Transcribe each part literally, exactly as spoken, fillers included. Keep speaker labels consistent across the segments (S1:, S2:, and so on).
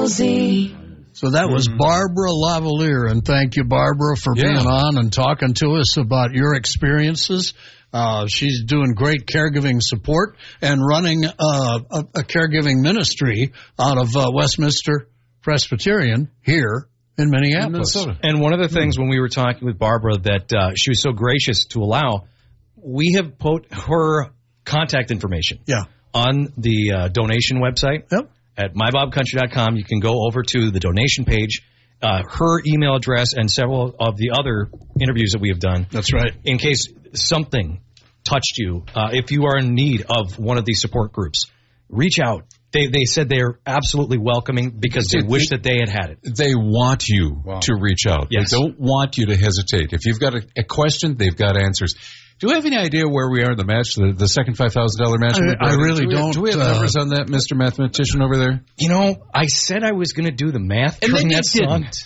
S1: So that was Barbara Lavalier, and thank you, Barbara, for
S2: Yeah.
S1: being on and talking to us about your experiences. Uh, she's doing great caregiving support and running uh, a, a caregiving ministry out of uh, Westminster Presbyterian here in Minneapolis.
S2: In Minnesota.
S3: And one of the things when we were talking with Barbara that uh, she was so gracious to allow, we have put her contact information
S1: Yeah.
S3: on the uh, donation website.
S1: Yep.
S3: At my bob country dot com, you can go over to the donation page, uh, her email address, and several of the other interviews that we have done.
S1: That's right.
S3: In case something touched you, uh, if you are in need of one of these support groups, reach out. They they said they are absolutely welcoming because they wish that they had had it.
S2: They want you
S4: Wow.
S2: to reach out.
S3: Yes.
S2: They don't want you to hesitate. If you've got a, a question, they've got answers. Do we have any idea where we are in the match, the, the second five thousand dollars match?
S1: I- I really
S2: do we,
S1: don't,
S2: Do we have
S1: uh,
S2: numbers on that, Mister Mathematician over there?
S3: You know, I said I was going to do the math
S2: And
S3: during
S2: then you
S3: that song.
S2: didn't.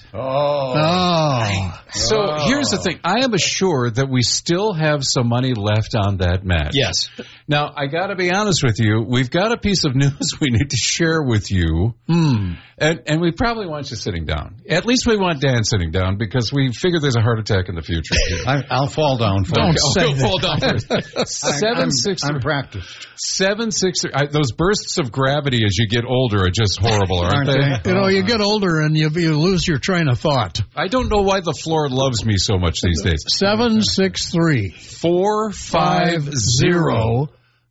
S1: Oh.
S2: So here's the thing. I am assured that we still have some money left on that match.
S3: Yes.
S2: Now, I got to be honest with you. We've got a piece of news we need to share with you.
S1: Hmm.
S2: And, and we probably want you sitting down. At least we want Dan sitting down because we figure there's a heart attack in the future.
S4: I, I'll fall down. For
S1: Don't
S4: you.
S1: say
S2: Go
S1: that.
S2: fall down first. Seven,
S4: I'm,
S2: six,
S4: I'm practiced.
S2: seven, six. I, those bursts of gravity as you get older are just horrible, aren't,
S4: Aren't
S2: they?
S4: they?
S1: You know, you get older and you, you lose your train of thought.
S2: I don't know why the floor loves me so much these days.
S1: Seven six three
S2: Four, five, zero.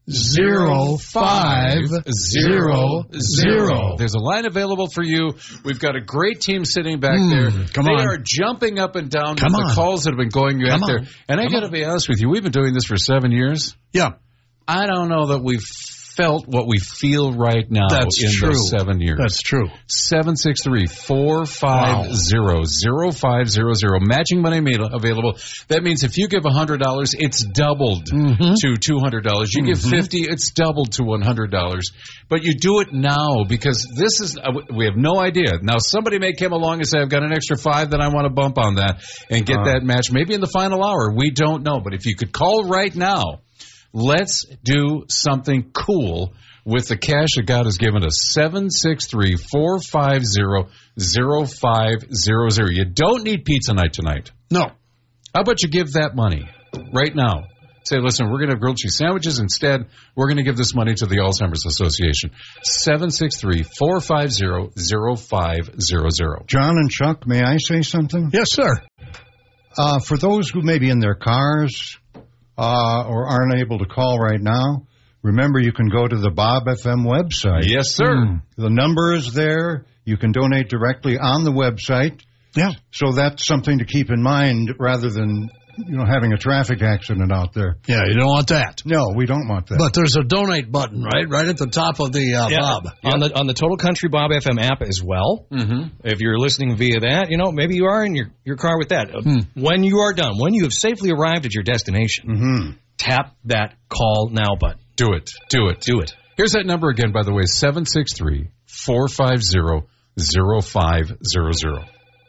S1: zero five zero zero.
S2: There's a line available for you. We've got a great team sitting back
S1: Mm,
S2: there.
S1: come
S2: they
S1: on.
S2: are jumping up and down
S1: Come
S2: with
S1: on.
S2: the calls that have been going out
S1: Come
S2: there.
S1: on.
S2: And I
S1: Come
S2: got to
S1: on.
S2: be honest with you, we've been doing this for seven years.
S1: Yeah,
S2: I don't know that we've felt what we feel right now
S1: That's
S2: in
S1: true.
S2: those seven years.
S1: that's true.
S2: seven six three, four five zero, zero five zero zero. Matching money made available. That means if you give one hundred dollars, it's doubled
S1: Mm-hmm.
S2: to two hundred dollars. You give fifty dollars, it's doubled to one hundred dollars. But you do it now because this is, uh, we have no idea. Now, somebody may come along and say, I've got an extra five that I want to bump on that and get
S4: Uh.
S2: that match maybe in the final hour. We don't know. But if you could call right now, let's do something cool with the cash that God has given us. seven six three, four five zero, zero five zero zero. You don't need pizza night tonight.
S1: No.
S2: How about you give that money right now? Say, listen, we're going to have grilled cheese sandwiches. Instead, we're going to give this money to the Alzheimer's Association. seven six three, four five zero, zero five zero zero.
S4: John and Chuck, may I say something?
S1: Yes, sir.
S4: Uh, for those who may be in their cars uh, or aren't able to call right now, remember you can go to the Bob F M website.
S2: Yes, sir.
S4: The number is there. You can donate directly on the website.
S1: Yeah.
S4: So that's something to keep in mind rather than, you know, having a traffic accident out there.
S1: Yeah, you don't want that.
S4: No, we don't want that.
S1: But there's a donate button, right? Right at the top of the uh,
S3: Yeah.
S1: Bob.
S3: On the on the Total Country Bob F M app as well.
S2: Mm-hmm.
S3: If you're listening via that, you know, maybe you are in your, your car with that. Uh,
S1: Hmm.
S3: When you are done, when you have safely arrived at your destination,
S4: hmm
S3: tap that call now button.
S2: Do it. Do it.
S3: Do it.
S2: Here's that number again, by the way, seven six three, four five zero, zero five zero zero.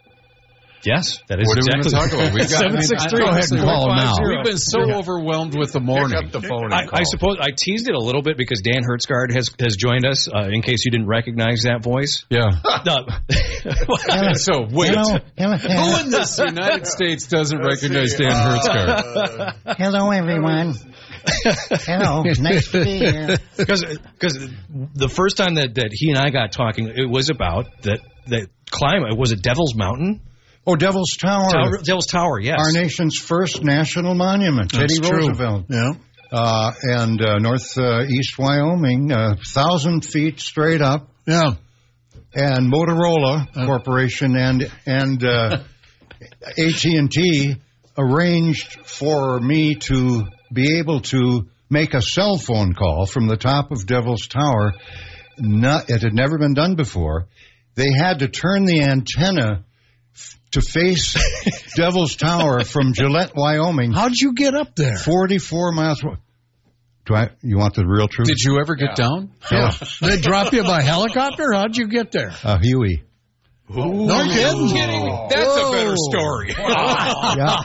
S3: Yes, that is
S2: What are we
S3: exactly
S2: going to talk about? We've got,
S3: seven six three.
S1: Go ahead and call now.
S2: We've been so overwhelmed with the morning.
S4: the phone
S3: I, I suppose I teased it a little bit because Dan Hertzgaard has has joined us. Uh, in case you didn't recognize that voice,
S2: Yeah.
S3: Uh,
S2: So wait,
S5: Hello, hello,
S2: who in this United States doesn't recognize Dan Hertzgaard?
S5: hello, everyone. Hello, nice to be here.
S3: because because the first time that, that he and I got talking, it was about that that climate. Was it Devil's Mountain?
S4: Oh, Devil's Tower.
S3: Tower, Devil's Tower, yes.
S4: Our nation's first national monument,
S1: That's
S4: Teddy
S1: true.
S4: Roosevelt.
S1: Yeah.
S4: Uh, and uh, northeast Wyoming, a thousand feet straight up.
S1: Yeah.
S4: And Motorola Corporation and and uh, A T and T arranged for me to be able to make a cell phone call from the top of Devil's Tower. Not, it had never been done before. They had to turn the antenna f- to face Devil's Tower from Gillette, Wyoming,
S1: How'd you get up there?
S4: forty-four miles. Do I? You want the real truth?
S2: Did you ever get down?
S1: Yeah. They drop you by helicopter? How'd you get there?
S4: Uh, Huey.
S1: No kidding.
S2: kidding me? That's
S1: Whoa.
S2: a better story.
S4: Yeah.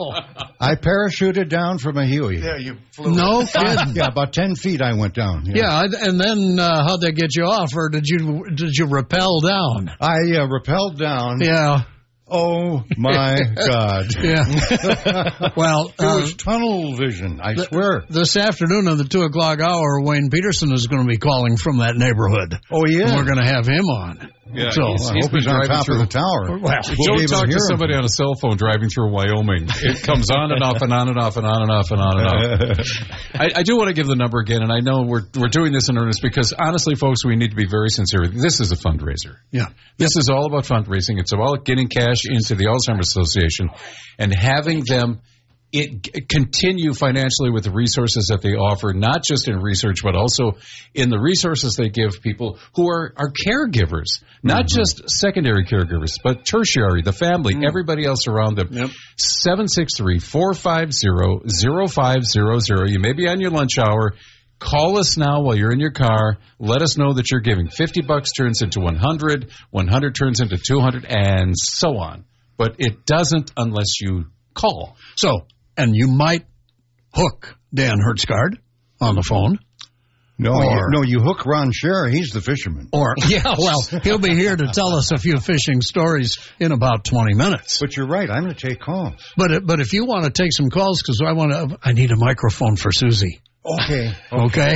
S4: I parachuted down from a Huey.
S5: Yeah, you flew.
S1: No kidding.
S4: Yeah, about ten feet I went down.
S1: Yeah, and then uh, how'd they get you off, or did you did you rappel down?
S4: I uh, rappelled down.
S1: Yeah,
S4: Oh, my God.
S1: yeah. Well,
S4: It
S1: uh,
S4: was tunnel vision, I swear.
S1: this afternoon at the two o'clock hour, Wayne Peterson is going to be calling from that neighborhood.
S4: Oh, yeah.
S1: We're going to have him on.
S2: Yeah,
S1: So,
S2: he's-
S4: I
S2: he's
S4: hope
S2: been
S4: he's on
S2: driving
S4: top
S2: through-
S4: of the tower.
S1: Well,
S4: We'll be
S2: Don't
S4: able
S2: talk
S4: hear
S2: to
S4: him.
S2: somebody on a cell phone driving through Wyoming. It comes on and off and on and off and on and off and on and off. I, I do want to give the number again, and I know we're we're doing this in earnest because honestly, folks, we need to be very sincere. This is a fundraiser.
S1: yeah.
S2: This is all about fundraising. It's about getting cash into the Alzheimer's Association and having them it continue financially with the resources that they offer, not just in research, but also in the resources they give people who are, are caregivers, not mm-hmm. just secondary caregivers, but tertiary, the family, mm. everybody else around them.
S1: Yep.
S2: seven six three, four five zero, zero five zero zero. You may be on your lunch hour. Call us now while you're in your car. Let us know that you're giving. fifty bucks turns into one hundred, one hundred turns into two hundred, and so on. But it doesn't unless you call.
S1: So, and you might hook Dan Hertzgaard on the phone.
S4: No,
S1: Or-
S4: you, no, you hook Ron Scherer. He's the fisherman.
S1: Or, yeah, well, he'll be here to tell us a few fishing stories in about twenty minutes.
S4: But you're right. I'm going to take calls.
S1: But it- but if you want to take some calls, because I want to, I need a microphone for Susie.
S4: Okay.
S1: Okay?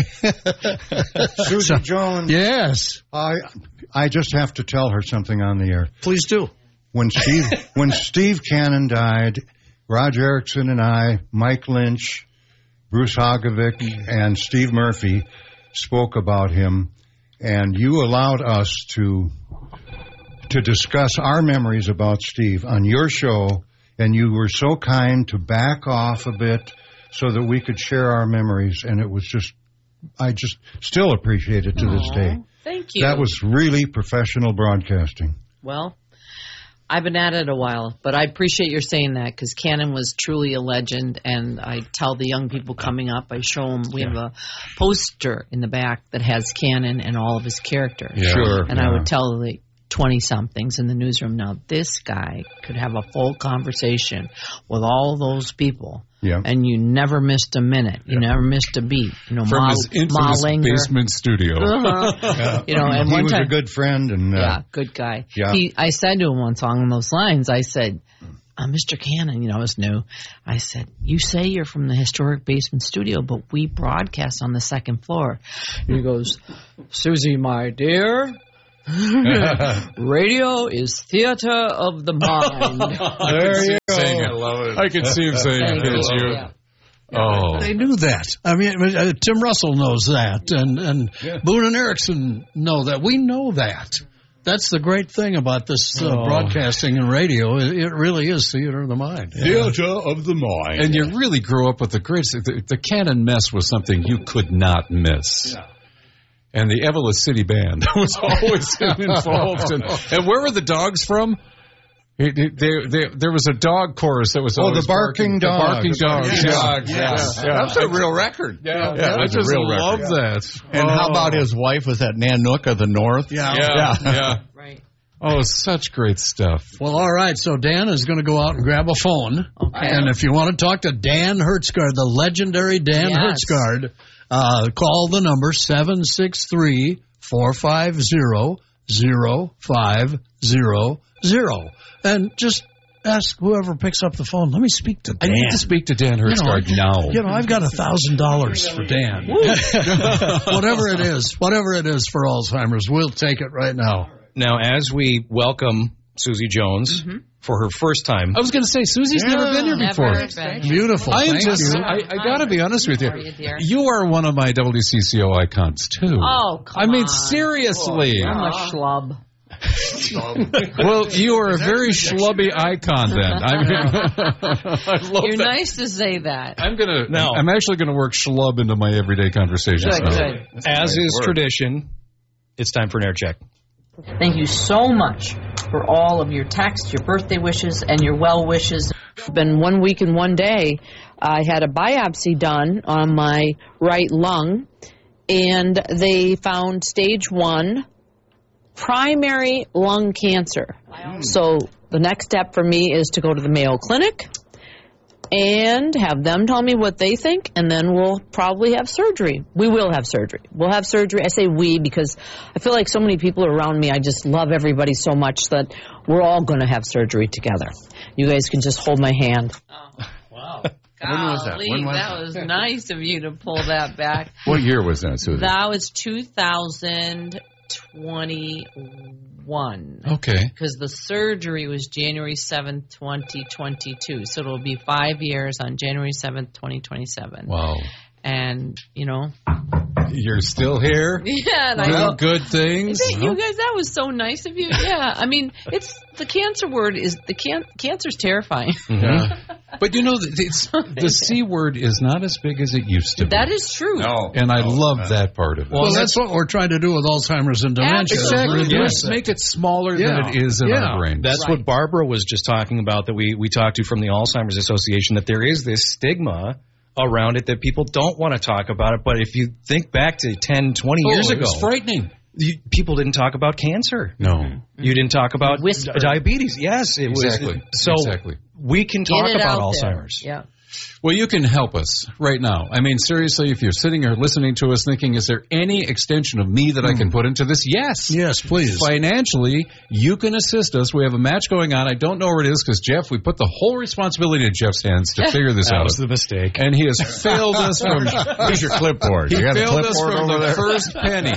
S4: Susie
S1: So-
S4: Jones.
S1: Yes.
S4: I I just have to tell her something on the air.
S1: Please do.
S4: When Steve when Steve Cannon died, Roger Erickson and I, Mike Lynch, Bruce Hogovic, and Steve Murphy spoke about him, and you allowed us to to discuss our memories about Steve on your show, and you were so kind to back off a bit so that we could share our memories, and it was just, I just still appreciate it to this
S6: Aw,
S4: day.
S6: Thank you.
S4: That was really professional broadcasting.
S6: Well, I've been at it a while, but I appreciate your saying that because Cannon was truly a legend, and I tell the young people coming up, I show them, we have a poster in the back that has Cannon and all of his characters.
S2: Yeah.
S4: Sure.
S6: And I would tell the twenty-somethings in the newsroom, now this guy could have a full conversation with all those people.
S4: Yeah.
S6: And you never missed a minute. You never missed a beat. You know,
S2: From
S6: Ma,
S2: his infamous
S6: Ma Langer.
S2: basement studio.
S6: Uh-huh. You know, and
S4: he
S6: one
S4: was
S6: time,
S4: a good friend, and uh,
S6: yeah, good guy.
S4: Yeah.
S6: He, I said to him one song on those lines, I said, uh, Mister Cannon, you know, I was new. I said, you say you're from the historic basement studio, but we broadcast on the second floor. He goes, Susie, my dear, radio is theater of the mind.
S2: There you go.
S4: I love it.
S2: I can see him saying
S6: Thank
S2: it.
S6: you.
S2: You.
S6: Yeah.
S2: Oh.
S1: They knew that. I mean, uh, Tim Russell knows that, and, and
S4: Yeah.
S1: Boone and Erickson know that. We know that. That's the great thing about this uh,
S2: Oh.
S1: broadcasting and radio. It, it really is theater of the mind.
S4: Theater of the mind.
S2: And you really grew up with the greatest. The, the Cannon Mess was something you could not miss.
S1: Yeah.
S2: And the Evelyn City Band was always involved. In, and where were the dogs from? It, it, there, there, there was a dog chorus that was
S4: Oh,
S2: always
S4: the barking
S2: The barking
S4: dogs.
S2: dogs.
S4: Yeah.
S2: Dogs,
S4: Yeah.
S2: yeah.
S5: That was a real record.
S2: Yeah,
S5: Yeah,
S2: I
S5: that was a
S2: just
S5: real record.
S2: love that.
S5: And how
S2: Oh.
S5: about his wife? Was that Nanook of the North?
S1: Yeah.
S2: Yeah, yeah.
S6: Right.
S2: Oh, such great stuff.
S1: Well, all right. So Dan is going to go out and grab a phone.
S6: Okay.
S1: And if you want to talk to Dan Hertzgaard, the legendary Dan
S6: Yes.
S1: Hertzgaard, uh, call the number seven six three, four five zero, zero five zero zero. And just ask whoever picks up the phone, let me speak to
S2: I
S1: Dan.
S2: need to speak to Dan Hertzgaard
S1: You know,
S2: now.
S1: You know, I've got a thousand dollars for Dan. Whatever it is, whatever it is for Alzheimer's, we'll take it right now.
S3: Now, as we welcome Susie Jones for her first time,
S2: I was going to say, Susie's never been here before.
S6: Never been.
S1: Beautiful.
S2: I am
S1: Thank
S2: just,
S1: you.
S2: I, I got to be honest with you.
S6: How are you, dear?
S2: You are one of my W C C O icons, too.
S6: Oh, come
S2: I mean,
S6: on.
S2: seriously.
S6: I'm a schlub.
S2: Well, you are a very schlubby icon then. I mean, I love
S6: You're
S2: that.
S6: nice to say that.
S2: I'm gonna.
S3: No.
S2: I'm actually gonna work schlub into my everyday conversations
S6: Good,
S2: now.
S6: good.
S3: as is tradition, it's time for an air check.
S6: Thank you so much for all of your texts, your birthday wishes, and your well wishes. It's been one week and one day. I had a biopsy done on my right lung, and they found stage one primary lung cancer. So the next step for me is to go to the Mayo Clinic and have them tell me what they think, and then we'll probably have surgery. We will have surgery. We'll have surgery. I say we because I feel like so many people around me, I just love everybody so much that we're all going to have surgery together. You guys can just hold my hand.
S7: Oh, wow.
S4: When was that?
S7: Golly,
S4: When was
S7: that was nice of you to pull that back.
S2: What year was that, Susan?
S7: That was two thousand twenty-one.
S2: Okay.
S7: Because the surgery was January seventh, twenty twenty-two. So it'll be five years on January seventh, twenty twenty-seven.
S2: Wow.
S7: And, you know.
S2: You're still here?
S7: Yeah. And I
S2: Doing
S7: go,
S2: good things?
S7: Thank you guys, that was so nice of you. Yeah. I mean, it's the cancer word is, the can, cancer's terrifying.
S2: Mm-hmm. But you know, it's, the C word is not as big as it used to be.
S7: That is true.
S4: No.
S2: And I
S4: no,
S2: love
S4: no.
S2: that part of it.
S1: Well, that's what we're trying to do with Alzheimer's and dementia.
S7: Absolutely.
S2: Exactly.
S1: Reduce
S2: Yes.
S1: it.
S2: Make it smaller
S1: Yeah.
S2: than it is in
S1: Yeah.
S2: our brain.
S3: That's
S7: Right.
S3: what Barbara was just talking about that we, we talked to from the Alzheimer's Association, that there is this stigma around it that people don't want to talk about it. But if you think back to ten, twenty
S2: Oh,
S3: years
S2: it
S3: ago,
S2: was frightening.
S3: you, people didn't talk about cancer.
S2: No.
S3: You didn't talk about
S7: Whisper.
S3: diabetes. Yes, it
S2: Exactly.
S3: was. So
S2: Exactly.
S3: we can
S7: Get
S3: talk
S7: it
S3: about
S7: out there.
S3: Alzheimer's.
S7: Yeah.
S2: Well, you can help us right now. I mean, seriously, if you're sitting here listening to us thinking, is there any extension of me that I can put into this? Yes.
S1: Yes, please.
S2: Financially, you can assist us. We have a match going on. I don't know where it is because, Jeff, we put the whole responsibility in Jeff's hands to figure this
S3: That
S2: out.
S3: was the mistake.
S2: And he has failed us from...
S4: Here's your clipboard.
S2: He
S4: You got a
S2: failed us
S4: clipboard
S2: from
S4: over
S2: the
S4: there?
S2: first penny.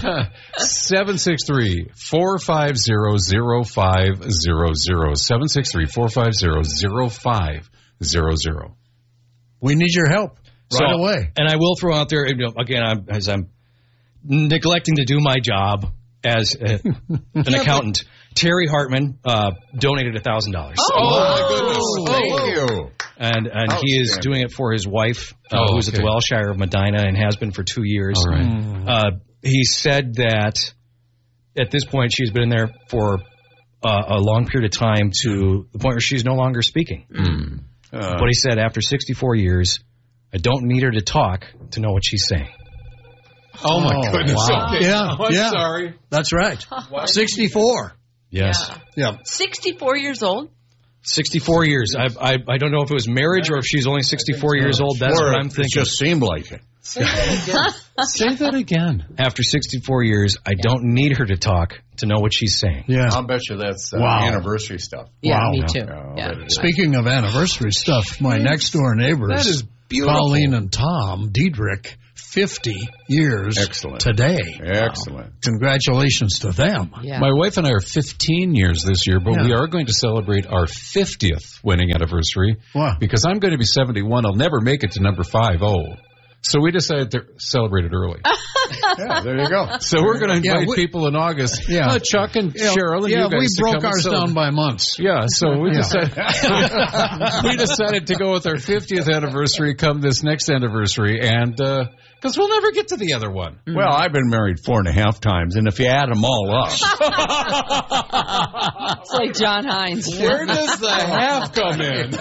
S2: seven six three, four five zero, zero five zero zero. seven six three, four five zero, zero five zero zero.
S1: We need your help right
S3: So-
S1: away.
S3: And I will throw out there, you know, again, I'm, as I'm neglecting to do my job as a, an accountant, Terry Hartman uh, donated one thousand dollars.
S2: Oh, my goodness.
S4: Thank you.
S3: And and he is
S4: Outstanding.
S3: doing it for his wife, uh,
S2: Oh,
S3: who's at the
S2: okay.
S3: Wellshire of Medina and has been for two years.
S2: All right.
S3: Uh, he said that at this point she's been in there for uh, a long period of time to the point where she's no longer speaking.
S2: Mm.
S4: Uh,
S3: But he said after sixty-four years, I don't need her to talk to know what she's saying.
S2: Oh, my
S1: Oh,
S2: goodness.
S1: wow.
S2: Okay.
S1: Yeah,
S2: Oh, I'm
S1: yeah.
S2: sorry.
S1: That's right. sixty-four.
S3: Yes.
S7: Yeah.
S1: Yeah.
S7: sixty-four years old?
S3: sixty-four years. I, I I don't know if it was marriage or if she's only sixty-four years old. That's
S4: or
S3: what I'm
S4: it
S3: thinking.
S4: just seemed like it.
S2: Say that again.
S3: After sixty-four years, I don't need her to talk to know what she's saying.
S1: Yeah.
S4: I'll bet you that's uh,
S1: Wow.
S4: anniversary stuff.
S7: Yeah,
S1: Wow.
S7: me too.
S4: Yeah, I'll
S7: Yeah.
S4: bet it is.
S1: Speaking of anniversary stuff, my next door neighbors,
S2: That is beautiful.
S1: Colleen and Tom Diedrich, fifty years
S4: Excellent.
S1: today.
S4: Excellent.
S1: Congratulations to them.
S7: Yeah.
S2: My wife and I are fifteen years this year, but
S1: Yeah.
S2: we are going to celebrate our fiftieth wedding anniversary.
S1: Wow.
S2: Because I'm going to be seventy-one. I'll never make it to number five oh. So we decided to celebrate it early.
S4: Yeah, there you go.
S2: So we're going to
S1: Yeah,
S2: invite
S1: we-
S2: people in August.
S1: Yeah.
S2: Uh, Chuck and
S1: Yeah,
S2: Cheryl and
S1: yeah,
S2: you guys
S1: we
S2: to
S1: broke
S2: come and
S1: ours
S2: celebrate.
S1: down by months.
S2: Yeah, so we
S1: Yeah.
S2: decided we decided to go with our fiftieth anniversary come this next anniversary, and because we'll never get to the other one.
S4: Well, I've been married four and a half times, and if you add them all up,
S7: It's like John Hines.
S2: Where does the half come in?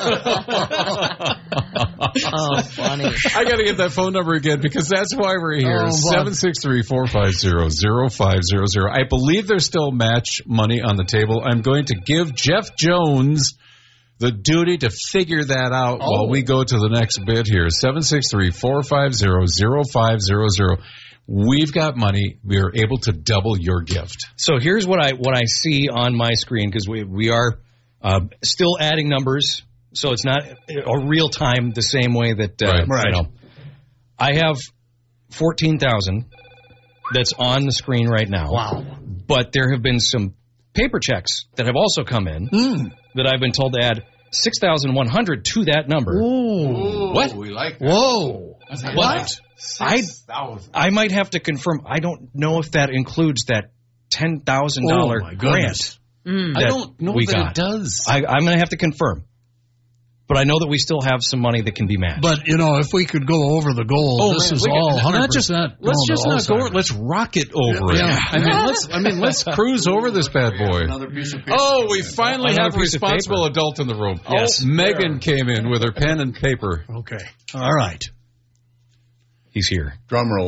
S7: Oh, funny.
S2: I got to get that phone number again because that's why we're here.
S1: Oh, boy.
S2: seven six three, four five zero, zero five zero zero. I believe there's still match money on the table. I'm going to give Jeff Jones the duty to figure that out while we go to the next bit here. seven six three, four five zero, zero five zero zero. We've got money. We are able to double your gift.
S3: So here's what I what I see on my screen, because we we are uh, still adding numbers, so it's not a real time the same way that uh,
S2: Right.
S3: you
S1: Right.
S3: know. I have fourteen thousand that's on the screen right now.
S1: Wow.
S3: But there have been some paper checks that have also come in
S1: Mm.
S3: that I've been told to add six thousand one hundred to that number.
S1: Ooh.
S2: What?
S4: we like that.
S1: Whoa.
S3: But I I might have to confirm. I don't know if that includes that ten thousand
S1: Oh,
S3: dollar
S1: my
S3: grant.
S1: goodness.
S7: Mm.
S2: I
S3: that
S2: don't know
S3: we
S2: that
S3: got.
S2: it does.
S3: I, I'm going to have to confirm. But I know that we still have some money that can be matched.
S1: But, you know, if we could go over the goal,
S2: Oh,
S1: this
S2: man,
S1: is
S2: we can-
S1: all
S2: not
S1: one hundred
S2: just-
S1: percent
S2: Let's
S1: going
S2: just
S1: to
S2: not go.
S1: Alzheimer's.
S2: Let's rocket over
S1: Yeah.
S2: it. I mean, let's. I mean, let's cruise over this bad boy.
S4: Another piece of paper.
S2: Oh, we finally
S3: Another
S2: have a
S3: piece of
S2: responsible
S3: paper.
S2: adult in the room.
S3: Yes.
S2: Oh, Megan came in with her pen and paper.
S1: Okay. All right.
S3: He's here.
S4: Drum roll.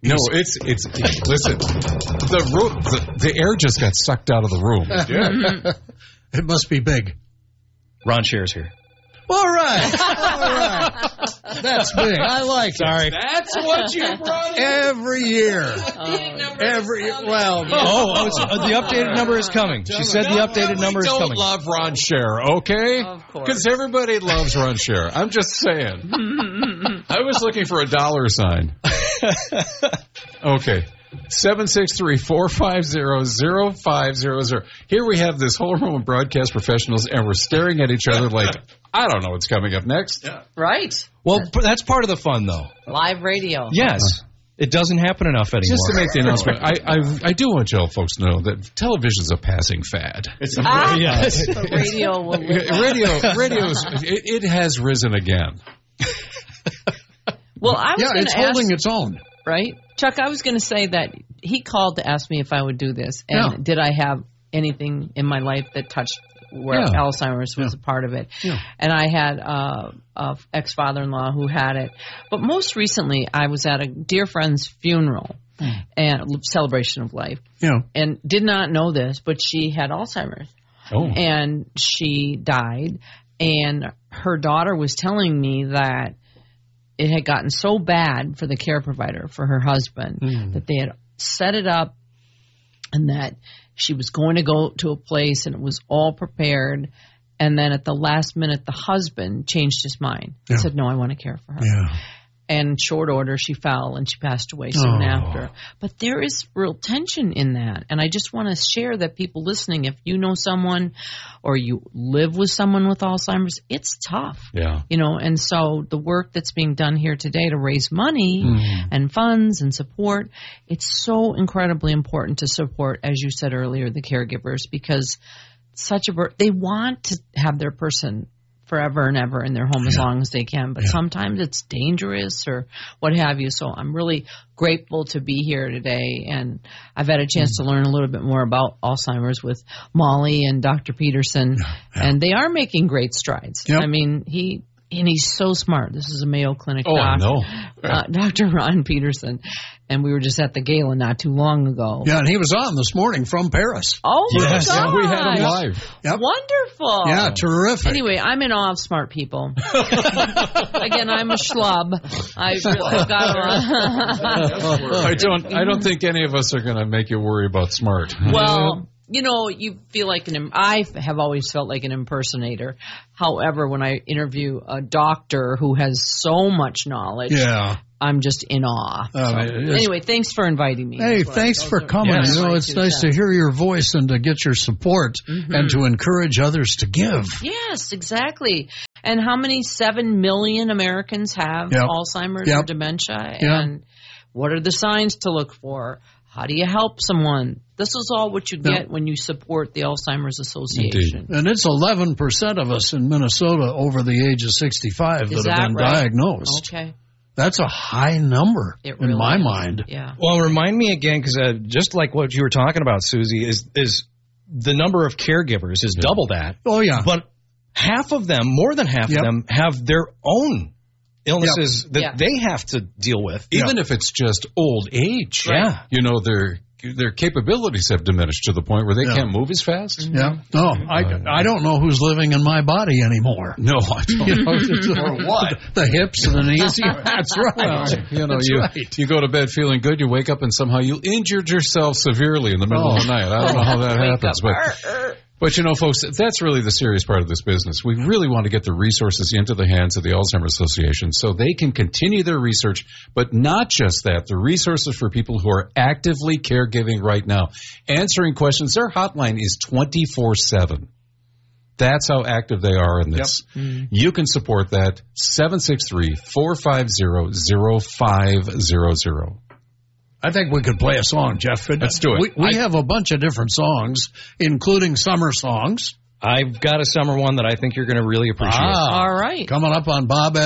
S2: No, it's it's. Listen, the room, the, the air just got sucked out of the room.
S1: It must be big.
S3: Ron Scher's here.
S1: All right. All right. That's big. I like
S3: Sorry.
S1: it.
S2: That's what you brought.
S1: Every year.
S7: Oh,
S1: Every well.
S3: Oh, oh so the updated number is coming. She said the updated number is
S2: don't
S3: coming.
S2: love Ron Scher, okay?
S7: Of course.
S2: Because everybody loves Ron Scher. I'm just saying. I was looking for a dollar sign. Okay. seven six three, four five zero, zero five zero zero. Here we have this whole room of broadcast professionals, and we're staring at each other like, I don't know what's coming up next. Yeah.
S7: Right.
S3: Well, p- that's part of the fun, though.
S7: Live radio.
S3: Yes. It doesn't happen enough anymore.
S2: Just to make the announcement, I, I I do want y'all folks to know that television's a passing fad.
S3: It's
S7: Ah,
S3: yes.
S7: the radio will live on.
S2: Radio, radio's, it, it has risen again.
S7: Well, I was
S1: Yeah,
S7: going
S1: it's
S7: to ask,
S1: holding its own.
S7: right? Chuck, I was going to say that he called to ask me if I would do this, and
S1: Yeah.
S7: did I have anything in my life that touched where
S2: Yeah.
S7: Alzheimer's was
S1: Yeah.
S7: a part of it.
S1: Yeah.
S7: And I had uh, a ex-father-in-law who had it. But most recently, I was at a dear friend's funeral and celebration of life,
S1: Yeah.
S7: and did not know this, but she had Alzheimer's.
S2: Oh.
S7: And she died, and her daughter was telling me that it had gotten so bad for the care provider, for her husband,
S1: Mm.
S7: that they had set it up and that she was going to go to a place and it was all prepared. And then at the last minute, the husband changed his mind and
S1: Yeah.
S7: said, no, I want to care for her.
S1: Yeah.
S7: And in short order, she fell and she passed away soon
S1: Oh.
S7: after. But there is real tension in that. And I just want to share that people listening, if you know someone or you live with someone with Alzheimer's, it's tough.
S2: Yeah.
S7: You know, and so the work that's being done here today to raise money
S1: Mm.
S7: and funds and support, it's so incredibly important to support, as you said earlier, the caregivers, because such a bur- they want to have their person forever and ever in their home as long as they can, but
S1: Yeah.
S7: sometimes it's dangerous or what have you. So I'm really grateful to be here today, and I've had a chance to learn a little bit more about Alzheimer's with Molly and Doctor Peterson, and they are making great strides.
S1: Yep.
S7: I mean, he and he's so smart. This is a Mayo Clinic
S2: Oh, I
S7: doc,
S2: know.
S7: uh, Doctor Ron Peterson, and we were just at the gala not too long ago.
S1: Yeah, and he was on this morning from Paris.
S7: Oh my
S3: Yes.
S7: God!
S2: Yeah, we had him live.
S1: Yep.
S7: Wonderful.
S1: Yeah, terrific.
S7: Anyway, I'm in awe of smart people. Again, I'm a schlub. I really I've got a,
S2: I don't. I don't think any of us are going to make you worry about smart.
S7: well, you know, you feel like an. I have always felt like an impersonator. However, when I interview a doctor who has so much knowledge,
S1: Yeah.
S7: I'm just in awe.
S1: Uh,
S7: So,
S1: it's-
S7: anyway, thanks for inviting me.
S1: Hey,
S7: That's what-
S1: thanks
S7: those
S1: for
S7: are-
S1: coming.
S7: Yes.
S1: You know,
S7: My
S1: it's
S7: two
S1: nice to
S7: cents.
S1: hear your voice and to get your support and to encourage others to give.
S7: Yes, exactly. And how many seven million Americans have
S1: Yep.
S7: Alzheimer's
S1: Yep.
S7: or dementia?
S1: Yeah.
S7: And what are the signs to look for? How do you help someone? This is all what you
S1: Yep.
S7: get when you support the Alzheimer's Association.
S1: And it's eleven percent of us in Minnesota over the age of sixty-five
S7: Is
S1: that have
S7: that
S1: been
S7: right?
S1: diagnosed.
S7: Okay.
S1: That's a high number
S7: It
S1: in
S7: really
S1: my
S7: is.
S1: mind.
S7: Yeah.
S3: Well, remind me again, because uh, just like what you were talking about, Susie, is is the number of caregivers is double that,
S1: Oh, yeah.
S3: but half of them, more than half
S1: Yep.
S3: of them, have their own illnesses that
S7: Yeah.
S3: they have to deal with.
S2: Even if it's just old age,
S3: Yeah.
S2: you know, their their capabilities have diminished to the point where they
S1: Yeah.
S2: can't move as fast.
S1: Yeah. No, I, I don't know who's living in my body anymore.
S2: No, I don't.
S1: You know, or what? The hips and the knees. Yeah, that's right.
S2: Well, you know,
S1: That's
S2: you
S1: right.
S2: you go to bed feeling good, you wake up and somehow you injured yourself severely in the middle of the night. I don't know how that
S7: Wake
S2: happens,
S7: up.
S2: but
S7: Arr, arr.
S2: But, you know, folks, that's really the serious part of this business. We really want to get the resources into the hands of the Alzheimer's Association so they can continue their research, but not just that, the resources for people who are actively caregiving right now, answering questions. Their hotline is twenty-four seven. That's how active they are in this.
S7: Yep.
S2: You can support that, seven six three, four five zero, zero five zero zero.
S1: I think we could play a song, Jeff.
S2: Let's do it.
S1: We, we
S2: I-
S1: have a bunch of different songs, including summer songs.
S3: I've got a summer one that I think you're going to really appreciate.
S1: Ah,
S7: All right.
S1: coming up on Bob